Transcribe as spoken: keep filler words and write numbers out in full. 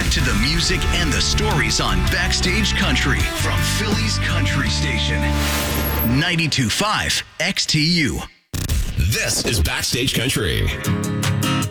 back to the music and the stories on Backstage Country from Philly's Country Station. ninety-two point five X T U. This is Backstage Country.